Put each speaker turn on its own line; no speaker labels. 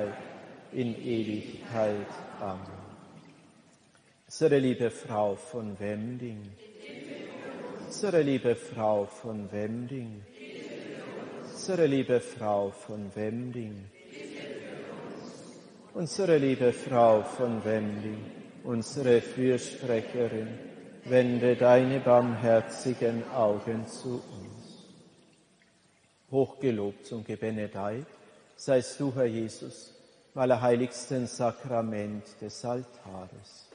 Herrlichkeit in Ewigkeit. Amen. Unsere liebe Frau von Wemding, unsere liebe Frau von Wemding, unsere liebe Frau von Wemding, unsere liebe Frau von Wemding, unsere Fürsprecherin, wende deine barmherzigen Augen zu uns. Hochgelobt und gebenedeit seist du, Herr Jesus, im allerheiligsten Sakrament des Altares.